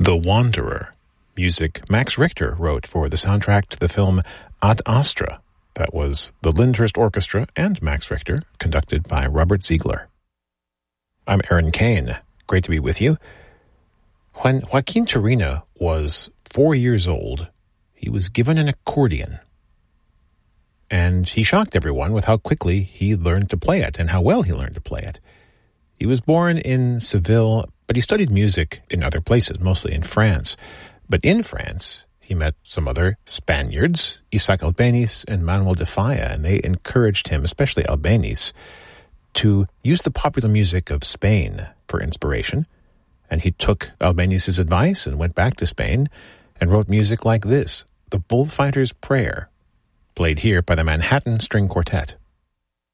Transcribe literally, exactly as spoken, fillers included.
The Wanderer, music Max Richter wrote for the soundtrack to the film Ad Astra. That was the Lyndhurst Orchestra and Max Richter, conducted by Robert Ziegler. I'm Aaron Kane. Great to be with you. When Joaquin Turina was four years old, he was given an accordion. And he shocked everyone with how quickly he learned to play it and how well he learned to play it. He was born in Seville, but he studied music in other places, mostly in France. But in France, he met some other Spaniards, Isaac Albéniz and Manuel de Falla, and they encouraged him, especially Albéniz, to use the popular music of Spain for inspiration. And he took Albéniz's advice and went back to Spain and wrote music like this, The Bullfighter's Prayer, played here by the Manhattan String Quartet.